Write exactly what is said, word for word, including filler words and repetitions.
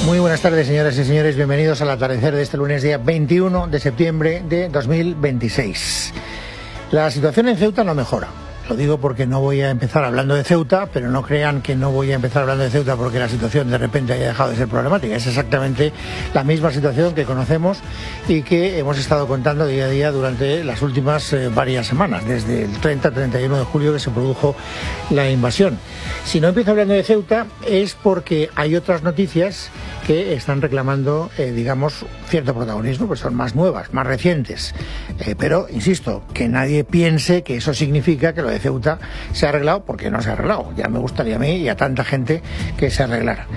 Muy buenas tardes, señoras y señores. Bienvenidos al atardecer de este lunes, día veintiuno de septiembre de dos mil veintiséis. La situación en Ceuta no mejora. Lo digo porque no voy a empezar hablando de Ceuta, pero no crean que no voy a empezar hablando de Ceuta porque la situación de repente haya dejado de ser problemática. Es exactamente la misma situación que conocemos y que hemos estado contando día a día durante las últimas eh, varias semanas, desde el treinta a treinta y uno de julio que se produjo la invasión. Si no empiezo hablando de Ceuta es porque hay otras noticias que están reclamando, eh, digamos, cierto protagonismo, pues son más nuevas, más recientes. Eh, pero, insisto, que nadie piense que eso significa que lo de Ceuta se ha arreglado, porque no se ha arreglado. Ya me gustaría a mí y a tanta gente que se arreglara.